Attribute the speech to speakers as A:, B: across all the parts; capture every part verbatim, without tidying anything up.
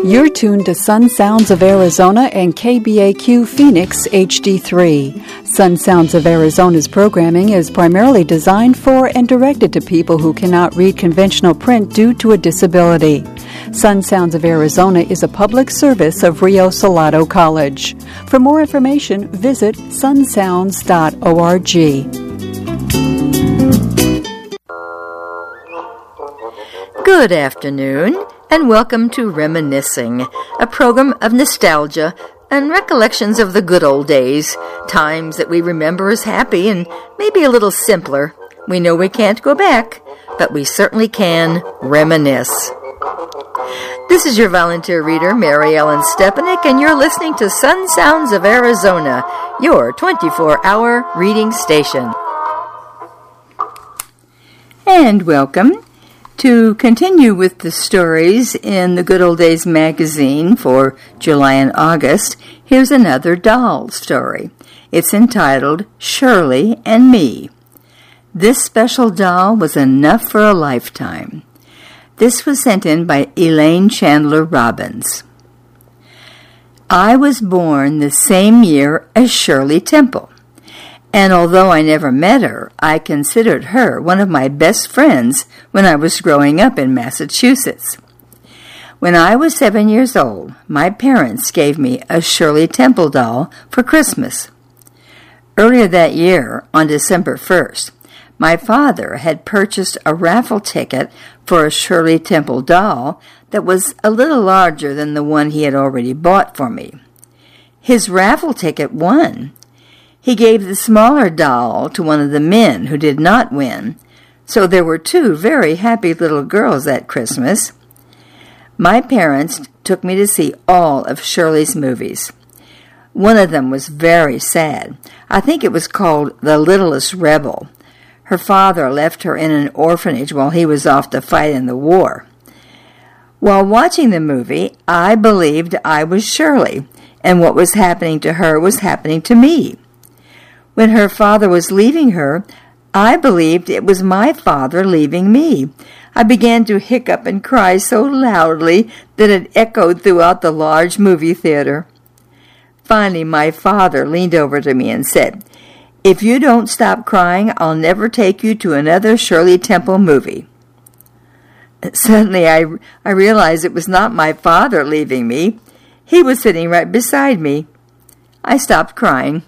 A: You're tuned to Sun Sounds of Arizona and K B A Q Phoenix H D three. Sun Sounds of Arizona's programming is primarily designed for and directed to people who cannot read conventional print due to a disability. Sun Sounds of Arizona is a public service of Rio Salado College. For more information, visit sun sounds dot org.
B: Good afternoon, and welcome to Reminiscing, a program of nostalgia and recollections of the good old days, times that we remember as happy and maybe a little simpler. We know we can't go back, but we certainly can reminisce. This is your volunteer reader, Mary Ellen Stepanek, and you're listening to Sun Sounds of Arizona, your twenty-four hour reading station. And welcome. To continue with the stories in the Good Old Days magazine for July and August, here's another doll story. It's entitled Shirley and Me. This special doll was enough for a lifetime. This was sent in by Elaine Chandler Robbins. I was born the same year as Shirley Temple. And although I never met her, I considered her one of my best friends when I was growing up in Massachusetts. When I was seven years old, my parents gave me a Shirley Temple doll for Christmas. Earlier that year, on December first, my father had purchased a raffle ticket for a Shirley Temple doll that was a little larger than the one he had already bought for me. His raffle ticket won. He gave the smaller doll to one of the men who did not win, so there were two very happy little girls that Christmas. My parents took me to see all of Shirley's movies. One of them was very sad. I think it was called The Littlest Rebel. Her father left her in an orphanage while he was off to fight in the war. While watching the movie, I believed I was Shirley, and what was happening to her was happening to me. When her father was leaving her, I believed it was my father leaving me. I began to hiccup and cry so loudly that it echoed throughout the large movie theater. Finally, my father leaned over to me and said, "If you don't stop crying, I'll never take you to another Shirley Temple movie." Suddenly, I, I realized it was not my father leaving me. He was sitting right beside me. I stopped crying.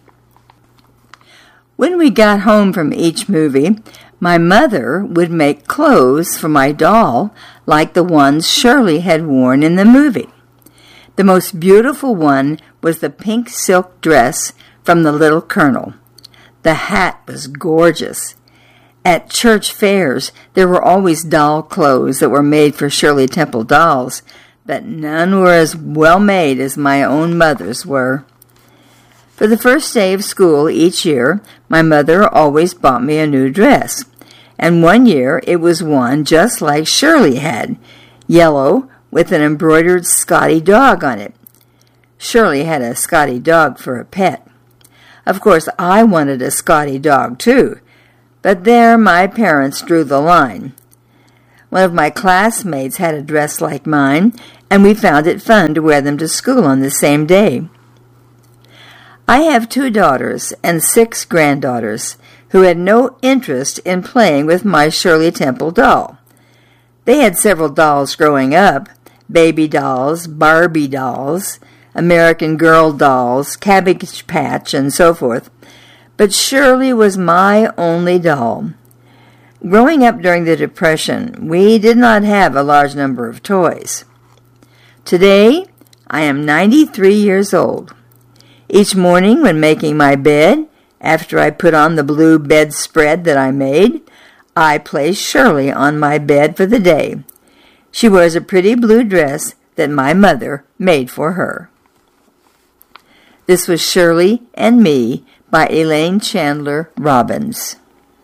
B: When we got home from each movie, my mother would make clothes for my doll like the ones Shirley had worn in the movie. The most beautiful one was the pink silk dress from the Little Colonel. The hat was gorgeous. At church fairs, there were always doll clothes that were made for Shirley Temple dolls, but none were as well made as my own mother's were. For the first day of school each year, my mother always bought me a new dress, and one year it was one just like Shirley had, yellow with an embroidered Scotty dog on it. Shirley had a Scotty dog for a pet. Of course, I wanted a Scotty dog too, but there my parents drew the line. One of my classmates had a dress like mine, and we found it fun to wear them to school on the same day. I have two daughters and six granddaughters who had no interest in playing with my Shirley Temple doll. They had several dolls growing up, baby dolls, Barbie dolls, American Girl dolls, Cabbage Patch, and so forth, but Shirley was my only doll. Growing up during the Depression, we did not have a large number of toys. Today, I am ninety-three years old. Each morning when making my bed, after I put on the blue bedspread that I made, I place Shirley on my bed for the day. She wears a pretty blue dress that my mother made for her. This was Shirley and Me by Elaine Chandler Robbins.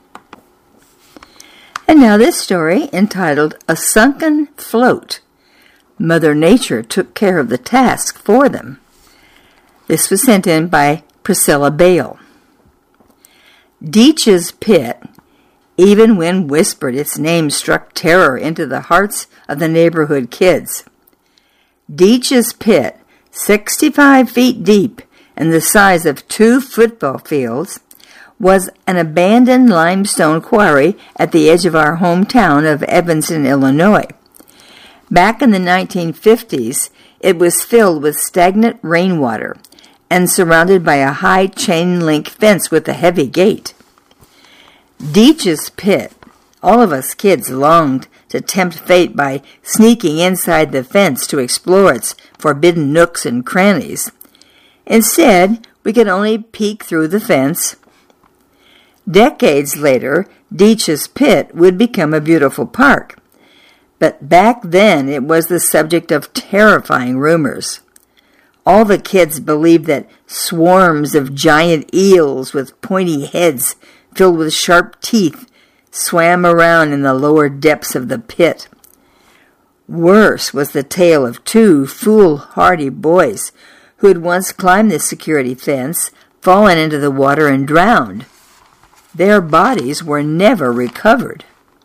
B: And now this story entitled A Sunken Float. Mother Nature took care of the task for them. This was sent in by Priscilla Bale. Deitch's Pit, even when whispered, its name struck terror into the hearts of the neighborhood kids. Deitch's Pit, sixty-five feet deep and the size of two football fields, was an abandoned limestone quarry at the edge of our hometown of Evanston, Illinois. Back in the nineteen fifties, it was filled with stagnant rainwater and surrounded by a high chain-link fence with a heavy gate. Deitch's Pit, all of us kids longed to tempt fate by sneaking inside the fence to explore its forbidden nooks and crannies. Instead, we could only peek through the fence. Decades later, Deitch's Pit would become a beautiful park. But back then, it was the subject of terrifying rumors. All the kids believed that swarms of giant eels with pointy heads filled with sharp teeth swam around in the lower depths of the pit. Worse was the tale of two foolhardy boys who had once climbed the security fence, fallen into the water, and drowned. Their bodies were never recovered.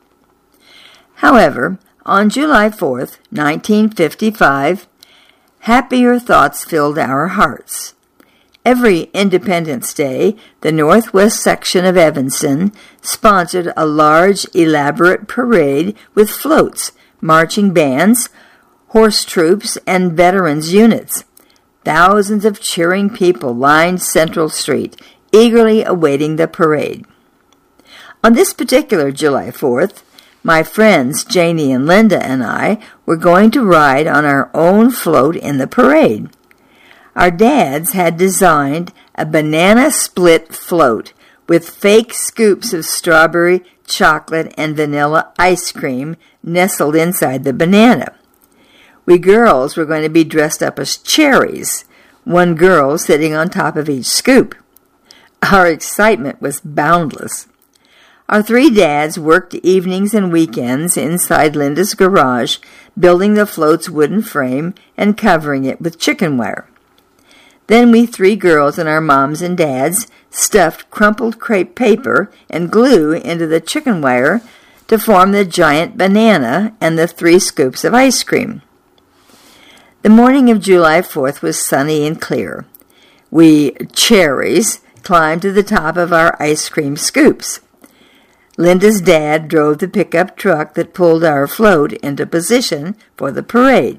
B: However, on July fourth, nineteen fifty-five, happier thoughts filled our hearts. Every Independence Day, the northwest section of Evanston sponsored a large, elaborate parade with floats, marching bands, horse troops, and veterans units. Thousands of cheering people lined Central Street, eagerly awaiting the parade. On this particular July fourth, my friends Janie and Linda and I were going to ride on our own float in the parade. Our dads had designed a banana split float with fake scoops of strawberry, chocolate, and vanilla ice cream nestled inside the banana. We girls were going to be dressed up as cherries, one girl sitting on top of each scoop. Our excitement was boundless. Our three dads worked evenings and weekends inside Linda's garage, building the float's wooden frame and covering it with chicken wire. Then we three girls and our moms and dads stuffed crumpled crepe paper and glue into the chicken wire to form the giant banana and the three scoops of ice cream. The morning of July fourth was sunny and clear. We cherries climbed to the top of our ice cream scoops. Linda's dad drove the pickup truck that pulled our float into position for the parade.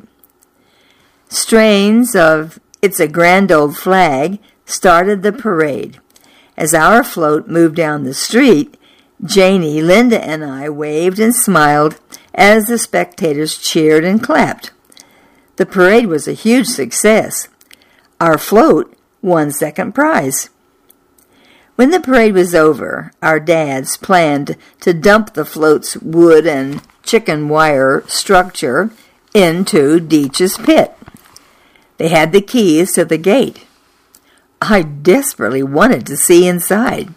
B: Strains of "It's a Grand Old Flag" started the parade. As our float moved down the street, Janie, Linda, and I waved and smiled as the spectators cheered and clapped. The parade was a huge success. Our float won second prize. When the parade was over, our dads planned to dump the float's wood and chicken wire structure into Deitch's Pit. They had the keys to the gate. I desperately wanted to see inside.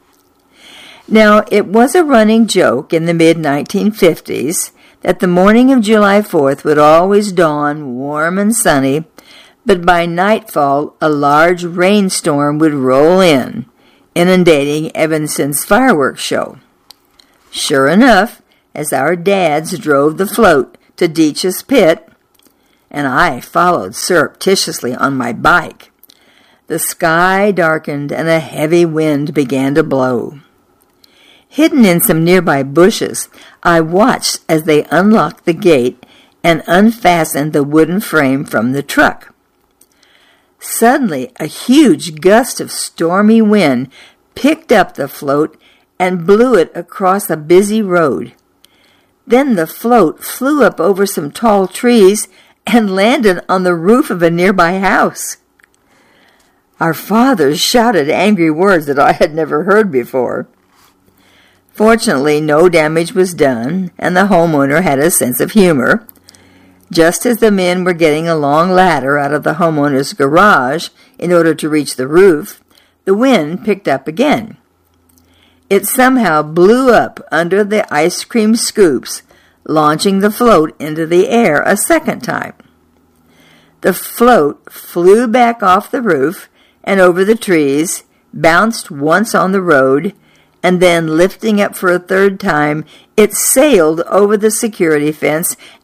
B: Now, it was a running joke in the mid nineteen fifties that the morning of July fourth would always dawn warm and sunny, but by nightfall a large rainstorm would roll in, inundating Evanston's fireworks show. Sure enough, as our dads drove the float to Deitch's Pit, and I followed surreptitiously on my bike, the sky darkened and a heavy wind began to blow. Hidden in some nearby bushes, I watched as they unlocked the gate and unfastened the wooden frame from the truck. Suddenly, a huge gust of stormy wind picked up the float and blew it across a busy road. Then the float flew up over some tall trees and landed on the roof of a nearby house. Our fathers shouted angry words that I had never heard before. Fortunately, no damage was done, and the homeowner had a sense of humor. Just as the men were getting a long ladder out of the homeowner's garage in order to reach the roof, the wind picked up again. It somehow blew up under the ice cream scoops, launching the float into the air a second time. The float flew back off the roof and over the trees, bounced once on the road, and then, lifting up for a third time, it sailed over the security fence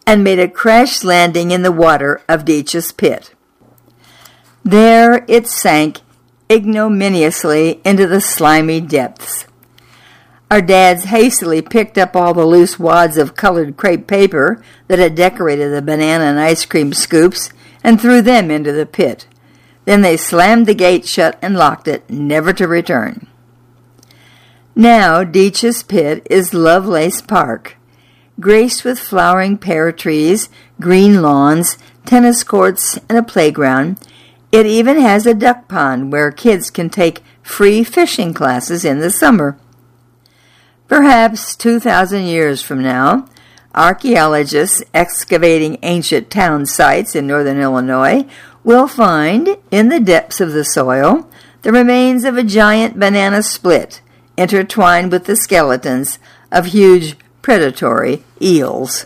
B: and made a crash landing in the water of Deitch's Pit. There it sank ignominiously into the slimy depths. Our dads hastily picked up all the loose wads of colored crepe paper that had decorated the banana and ice cream scoops and threw them into the pit. Then they slammed the gate shut and locked it, never to return. Now Deitch's Pit is Lovelace Park, graced with flowering pear trees, green lawns, tennis courts, and a playground. It even has a duck pond where kids can take free fishing classes in the summer. Perhaps two thousand years from now, archaeologists excavating ancient town sites in northern Illinois will find, in the depths of the soil, the remains of a giant banana split intertwined with the skeletons of huge predatory eels.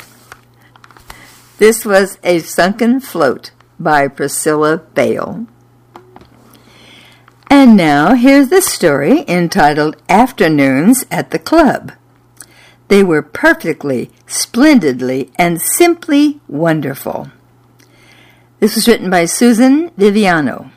B: This was A Sunken Float by Priscilla Bale. And now here's the story entitled Afternoons at the Club. They were perfectly, splendidly, and simply wonderful. This was written by Susan Viviano.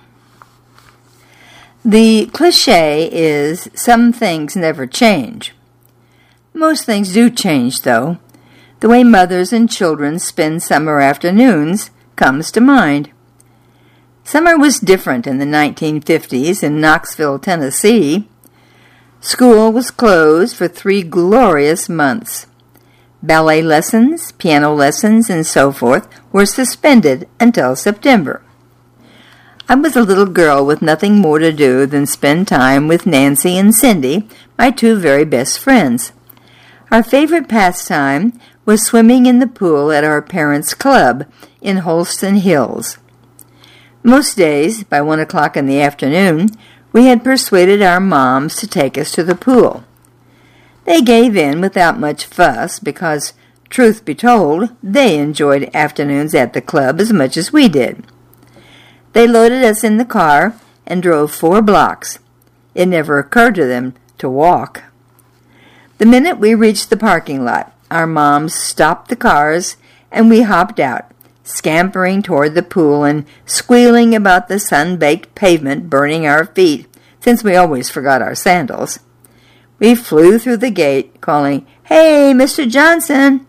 B: The cliché is, some things never change. Most things do change, though. The way mothers and children spend summer afternoons comes to mind. Summer was different in the nineteen fifties in Knoxville, Tennessee. School was closed for three glorious months. Ballet lessons, piano lessons, and so forth were suspended until September. I was a little girl with nothing more to do than spend time with Nancy and Cindy, my two very best friends. Our favorite pastime was swimming in the pool at our parents' club in Holston Hills. Most days, by one o'clock in the afternoon, we had persuaded our moms to take us to the pool. They gave in without much fuss because, truth be told, they enjoyed afternoons at the club as much as we did. They loaded us in the car and drove four blocks. It never occurred to them to walk. The minute we reached the parking lot, our moms stopped the cars and we hopped out, scampering toward the pool and squealing about the sun-baked pavement burning our feet, since we always forgot our sandals. We flew through the gate, calling, "Hey, Mister Johnson!"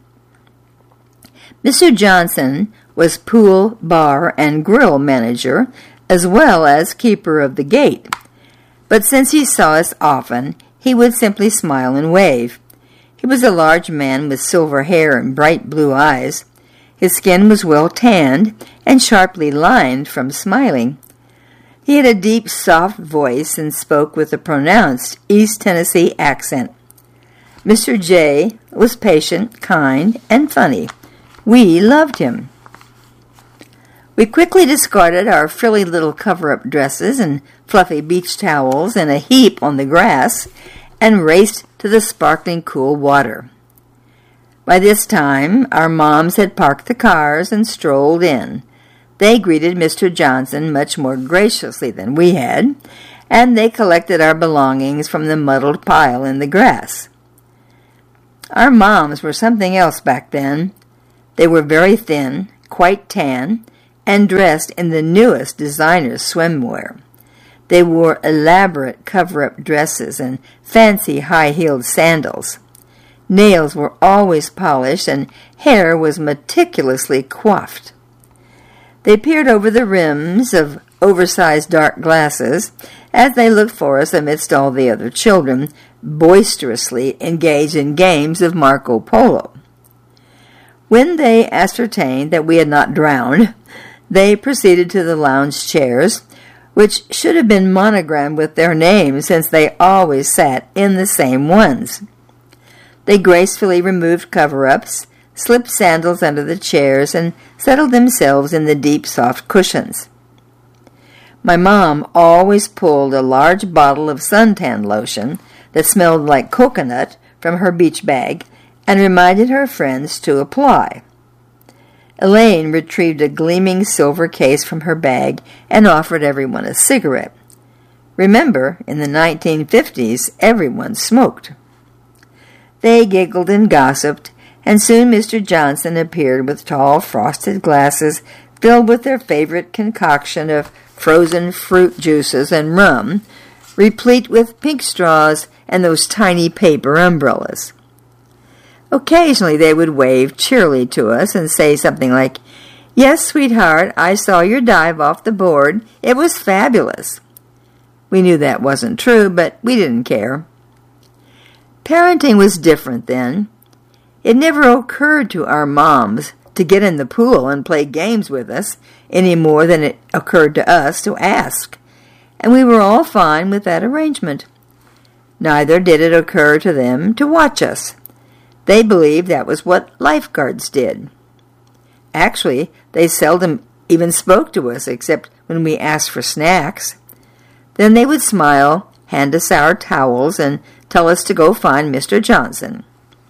B: Mister Johnson was pool, bar, and grill manager, as well as keeper of the gate. But since he saw us often, he would simply smile and wave. He was a large man with silver hair and bright blue eyes. His skin was well tanned and sharply lined from smiling. He had a deep, soft voice and spoke with a pronounced East Tennessee accent. Mister J was patient, kind, and funny. We loved him. We quickly discarded our frilly little cover-up dresses and fluffy beach towels in a heap on the grass and raced to the sparkling cool water. By this time, our moms had parked the cars and strolled in. They greeted Mister Johnson much more graciously than we had, and they collected our belongings from the muddled pile in the grass. Our moms were something else back then. They were very thin, quite tan, and dressed in the newest designer swimwear. They wore elaborate cover-up dresses and fancy high-heeled sandals. Nails were always polished, and hair was meticulously coiffed. They peered over the rims of oversized dark glasses as they looked for us amidst all the other children, boisterously engaged in games of Marco Polo. When they ascertained that we had not drowned, they proceeded to the lounge chairs, which should have been monogrammed with their names since they always sat in the same ones. They gracefully removed cover-ups, slipped sandals under the chairs, and settled themselves in the deep, soft cushions. My mom always pulled a large bottle of suntan lotion that smelled like coconut from her beach bag and reminded her friends to apply. Elaine retrieved a gleaming silver case from her bag and offered everyone a cigarette. Remember, in the nineteen fifties, everyone smoked. They giggled and gossiped, and soon Mister Johnson appeared with tall frosted glasses filled with their favorite concoction of frozen fruit juices and rum, replete with pink straws and those tiny paper umbrellas. Occasionally they would wave cheerily to us and say something like, "Yes, sweetheart, I saw your dive off the board. It was fabulous." We knew that wasn't true, but we didn't care. Parenting was different then. It never occurred to our moms to get in the pool and play games with us any more than it occurred to us to ask, and we were all fine with that arrangement. Neither did it occur to them to watch us. They believed that was what lifeguards did. Actually, they seldom even spoke to us except when we asked for snacks. Then they would smile, hand us our towels, and tell us to go find Mister Johnson.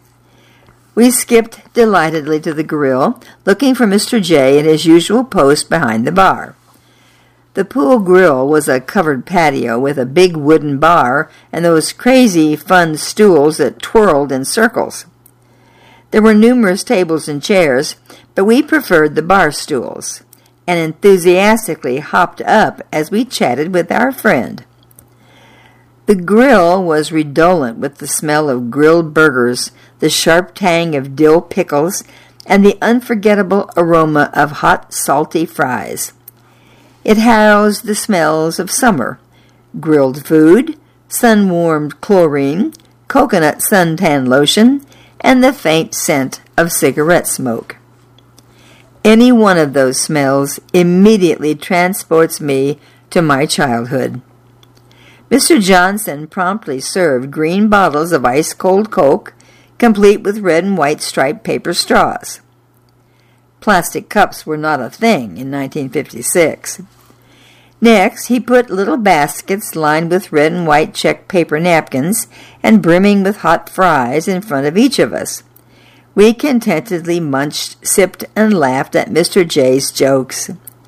B: We skipped delightedly to the grill, looking for Mister J at his usual post behind the bar. The pool grill was a covered patio with a big wooden bar and those crazy fun stools that twirled in circles. There were numerous tables and chairs, but we preferred the bar stools, and enthusiastically hopped up as we chatted with our friend. The grill was redolent with the smell of grilled burgers, the sharp tang of dill pickles, and the unforgettable aroma of hot, salty fries. It housed the smells of summer: grilled food, sun-warmed chlorine, coconut suntan lotion, and the faint scent of cigarette smoke. Any one of those smells immediately transports me to my childhood. Mister Johnson promptly served green bottles of ice-cold Coke, complete with red and white striped paper straws. Plastic cups were not a thing in nineteen fifty-six. Next, he put little baskets lined with red and white checked paper napkins and brimming with hot fries in front of each of us. We contentedly munched, sipped, and laughed at Mister J's jokes.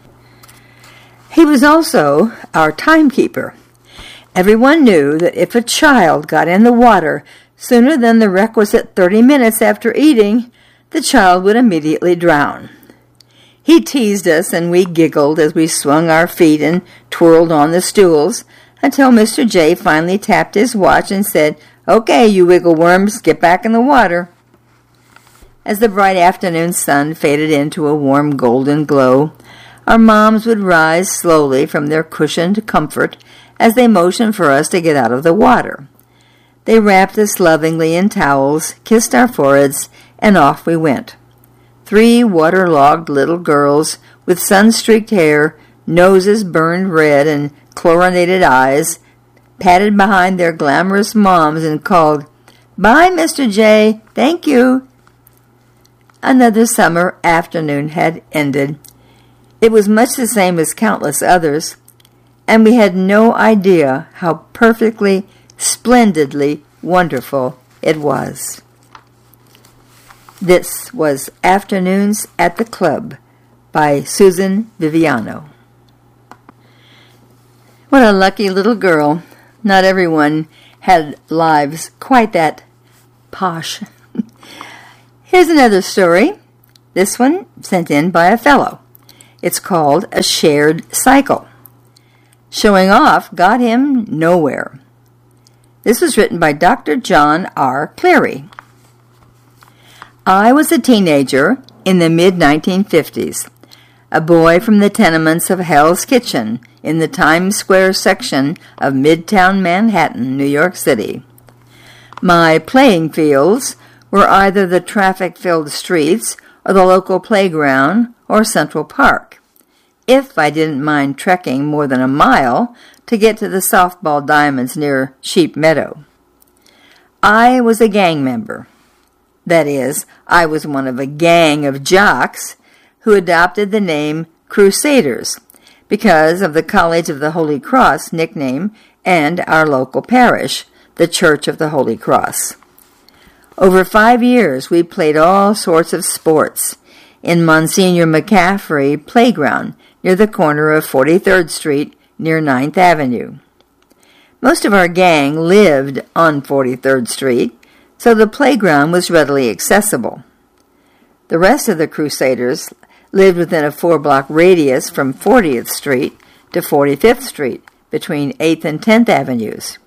B: He was also our timekeeper. Everyone knew that if a child got in the water sooner than the requisite thirty minutes after eating, the child would immediately drown. He teased us, and we giggled as we swung our feet and twirled on the stools, until Mister J finally tapped his watch and said, "Okay, you wiggle worms, get back in the water." As the bright afternoon sun faded into a warm golden glow, our moms would rise slowly from their cushioned comfort as they motioned for us to get out of the water. They wrapped us lovingly in towels, kissed our foreheads, and off we went. Three waterlogged little girls with sun-streaked hair, noses burned red, and chlorinated eyes, patted behind their glamorous moms and called, "Bye, Mister J, thank you." Another summer afternoon had ended. It was much the same as countless others, and we had no idea how perfectly, splendidly wonderful it was. This was Afternoons at the Club by Susan Viviano. What a lucky little girl. Not everyone had lives quite that posh. Here's another story. This one sent in by a fellow. It's called A Shared Cycle. Showing off got him nowhere. This was written by Doctor John R. Cleary. I was a teenager in the mid nineteen fifties, a boy from the tenements of Hell's Kitchen in the Times Square section of Midtown Manhattan, New York City. My playing fields were either the traffic-filled streets or the local playground or Central Park, if I didn't mind trekking more than a mile to get to the softball diamonds near Sheep Meadow. I was a gang member. That is, I was one of a gang of jocks who adopted the name Crusaders because of the College of the Holy Cross nickname and our local parish, the Church of the Holy Cross. Over five years, we played all sorts of sports in Monsignor McCaffrey Playground near the corner of forty-third Street near ninth Avenue. Most of our gang lived on forty-third Street, so the playground was readily accessible. The rest of the Crusaders lived within a four-block radius from fortieth Street to forty-fifth Street, between eighth and tenth Avenues.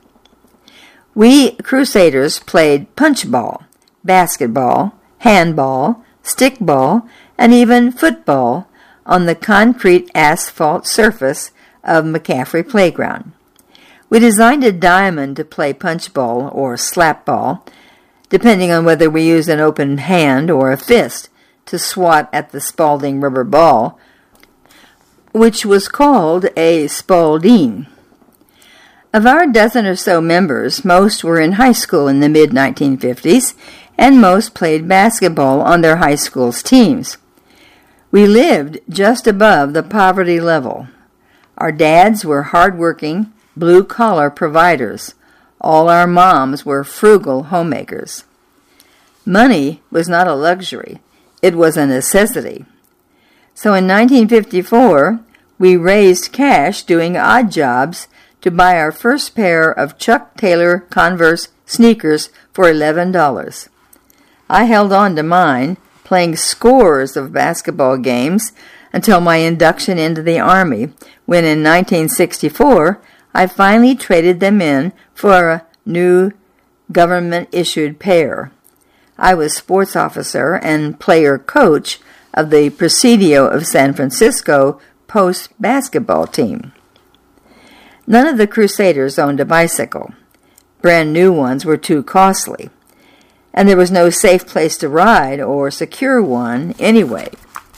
B: We Crusaders played punchball, basketball, handball, stickball, and even football on the concrete asphalt surface of McCaffrey Playground. We designed a diamond to play punchball or slapball, depending on whether we used an open hand or a fist to swat at the Spalding rubber ball, which was called a Spalding. Of our dozen or so members, most were in high school in the mid nineteen fifties, and most played basketball on their high school's teams. We lived just above the poverty level. Our dads were hard-working, blue-collar providers. All our moms were frugal homemakers. Money was not a luxury. It was a necessity. So in nineteen fifty-four, we raised cash doing odd jobs to buy our first pair of Chuck Taylor Converse sneakers for eleven dollars. I held on to mine, playing scores of basketball games until my induction into the Army, when in nineteen sixty-four I finally traded them in for a new government-issued pair. I was sports officer and player coach of the Presidio of San Francisco post-basketball team. None of the Crusaders owned a bicycle. Brand new ones were too costly, and there was no safe place to ride or secure one anyway.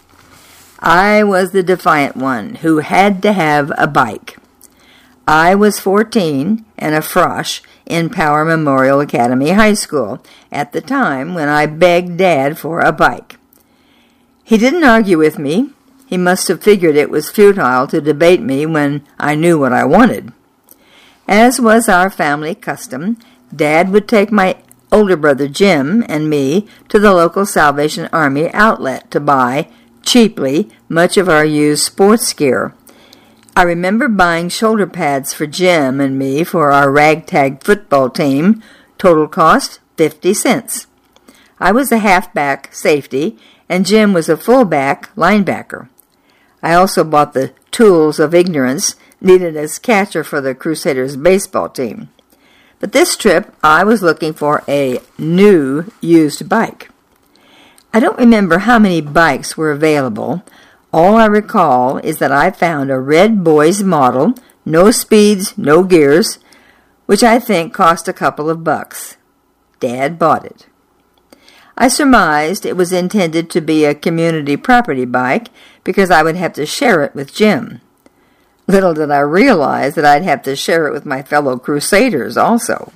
B: I was the defiant one who had to have a bike. I was fourteen and a frosh in Power Memorial Academy High School at the time when I begged Dad for a bike. He didn't argue with me. He must have figured it was futile to debate me when I knew what I wanted. As was our family custom, Dad would take my older brother Jim and me to the local Salvation Army outlet to buy, cheaply, much of our used sports gear. I remember buying shoulder pads for Jim and me for our ragtag football team. Total cost, fifty cents. I was a halfback safety, and Jim was a fullback linebacker. I also bought the tools of ignorance needed as catcher for the Crusaders baseball team. But this trip, I was looking for a new used bike. I don't remember how many bikes were available. All I recall is that I found a red boys model, no speeds, no gears, which I think cost a couple of bucks. Dad bought it. I surmised it was intended to be a community property bike because I would have to share it with Jim. Little did I realize that I'd have to share it with my fellow Crusaders also.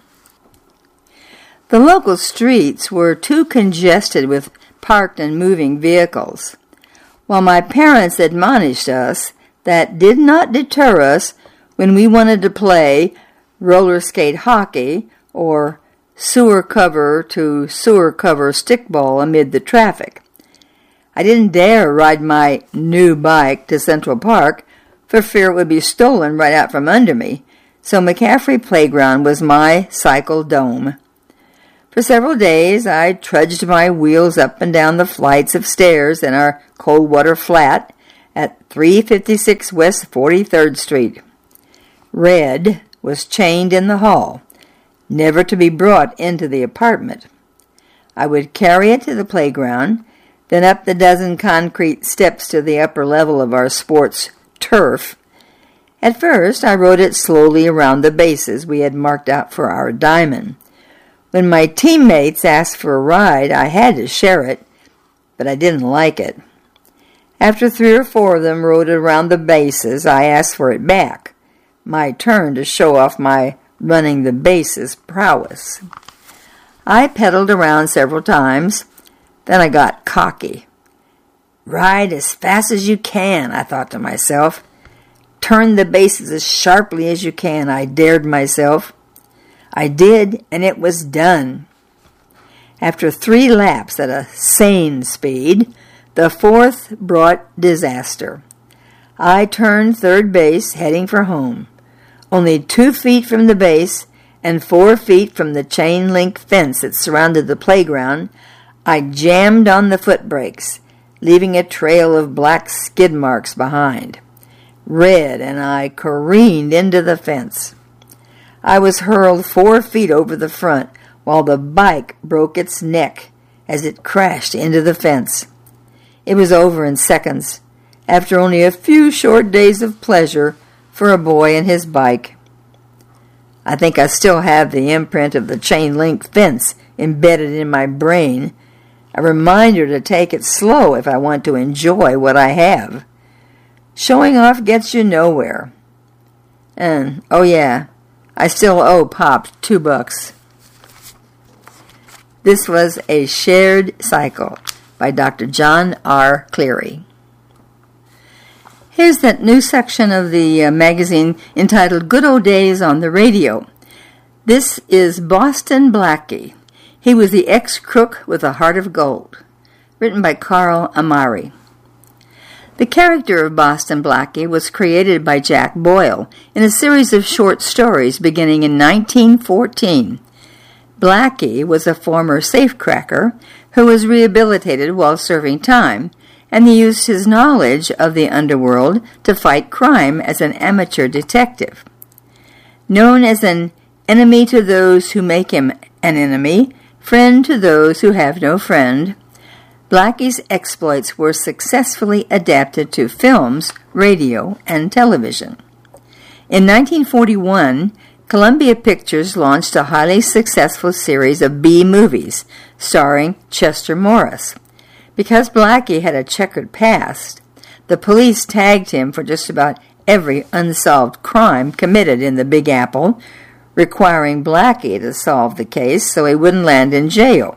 B: The local streets were too congested with parked and moving vehicles. While my parents admonished us, that did not deter us when we wanted to play roller skate hockey or sewer cover to sewer cover stickball amid the traffic. I didn't dare ride my new bike to Central Park for fear it would be stolen right out from under me, so McCaffrey Playground was my cycle dome. For several days, I trudged my wheels up and down the flights of stairs in our Coldwater flat at three fifty-six West forty-third Street. Red was chained in the hall, never to be brought into the apartment. I would carry it to the playground, then up the dozen concrete steps to the upper level of our sports turf. At first, I rode it slowly around the bases we had marked out for our diamond. When my teammates asked for a ride, I had to share it, but I didn't like it. After three or four of them rode around the bases, I asked for it back. My turn to show off my running the bases prowess. I pedaled around several times, then I got cocky. Ride as fast as you can, I thought to myself. Turn the bases as sharply as you can, I dared myself. I did, and it was done. After three laps at a sane speed, the fourth brought disaster. I turned third base, heading for home. Only two feet from the base and four feet from the chain-link fence that surrounded the playground, I jammed on the foot brakes, leaving a trail of black skid marks behind. Red, and I careened into the fence. I was hurled four feet over the front while the bike broke its neck as it crashed into the fence. It was over in seconds, after only a few short days of pleasure for a boy and his bike. I think I still have the imprint of the chain-link fence embedded in my brain, a reminder to take it slow if I want to enjoy what I have. Showing off gets you nowhere. And, oh yeah, I still owe Pop two bucks. This was A Shared Cycle by Doctor John R. Cleary. Here's that new section of the uh, magazine entitled Good Old Days on the Radio. This is Boston Blackie. He was the ex-crook with a heart of gold. Written by Carl Amari. The character of Boston Blackie was created by Jack Boyle in a series of short stories beginning in nineteen fourteen. Blackie was a former safecracker who was rehabilitated while serving time, and he used his knowledge of the underworld to fight crime as an amateur detective. Known as an enemy to those who make him an enemy, friend to those who have no friend, Blackie's exploits were successfully adapted to films, radio, and television. In nineteen forty-one, Columbia Pictures launched a highly successful series of B-movies starring Chester Morris. Because Blackie had a checkered past, the police tagged him for just about every unsolved crime committed in the Big Apple, requiring Blackie to solve the case so he wouldn't land in jail.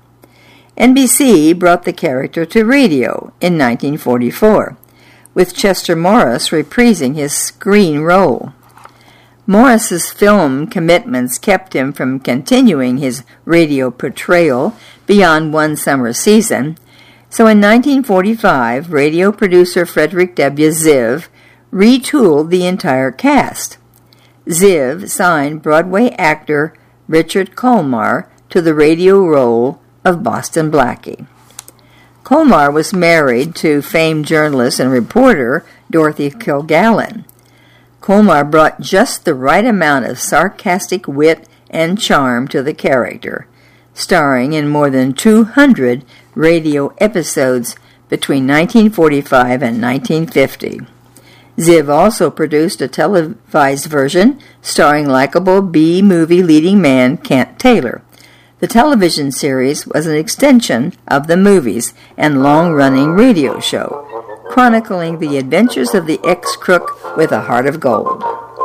B: N B C brought the character to radio in nineteen forty-four, with Chester Morris reprising his screen role. Morris's film commitments kept him from continuing his radio portrayal beyond one summer season, so in nineteen forty-five, radio producer Frederick W. Ziv retooled the entire cast. Ziv signed Broadway actor Richard Colmar to the radio role of Boston Blackie. Colmar was married to famed journalist and reporter Dorothy Kilgallen. Colmar brought just the right amount of sarcastic wit and charm to the character, starring in more than two hundred radio episodes between nineteen forty-five and nineteen fifty. Ziv also produced a televised version starring likable B-movie leading man Kent Taylor. The television series was an extension of the movies and long-running radio show, chronicling the adventures of the ex-crook with a heart of gold.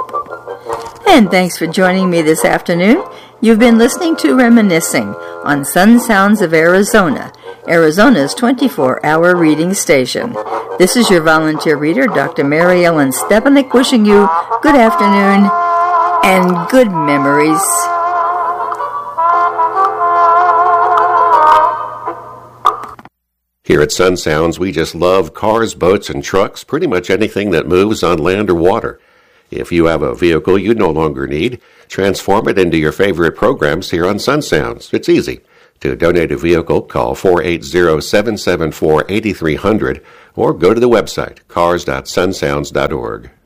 B: And thanks for joining me this afternoon. You've been listening to Reminiscing on Sun Sounds of Arizona, Arizona's twenty-four hour reading station. This is your volunteer reader, Doctor Mary Ellen Stepanek, wishing you good afternoon and good memories.
C: Here at Sun Sounds, we just love cars, boats, and trucks, pretty much anything that moves on land or water. If you have a vehicle you no longer need, transform it into your favorite programs here on Sun Sounds. It's easy. To donate a vehicle, call four eight zero, seven seven four, eight three zero zero or go to the website cars dot sun sounds dot org.